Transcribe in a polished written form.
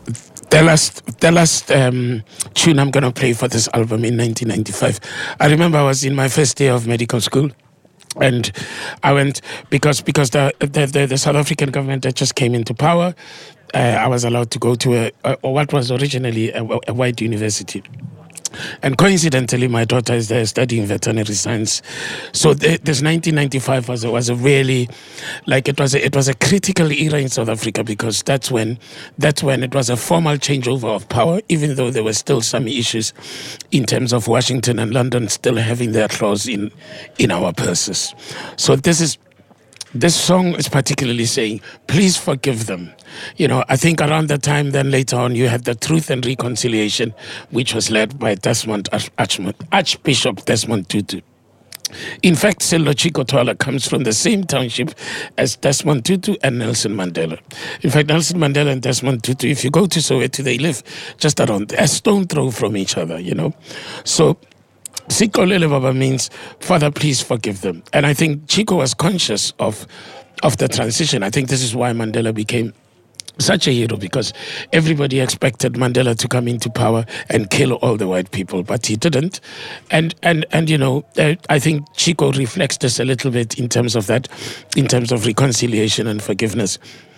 the last tune I'm going to play for this album in 1995. I remember I was in my first year of medical school. And I went because the South African government that just came into power. I was allowed to go to what was originally a white university. And coincidentally, my daughter is there studying veterinary science. So this 1995 was a really, like, it was a critical era in South Africa, because that's when it was a formal changeover of power, even though there were still some issues in terms of Washington and London still having their claws in our purses. So this song is particularly saying, please forgive them. You know, I think around the time then later on, you had the Truth and Reconciliation, which was led by Archbishop Desmond Tutu. In fact, Sello Chico Twala comes from the same township as Desmond Tutu and Nelson Mandela. In fact, Nelson Mandela and Desmond Tutu, if you go to Soweto, they live just around a stone throw from each other, you know. So Sikolele Baba means, Father, please forgive them. And I think Chico was conscious of the transition. I think this is why Mandela became such a hero, because everybody expected Mandela to come into power and kill all the white people, but he didn't. And you know, I think Chico reflects this a little bit in terms of that, in terms of reconciliation and forgiveness.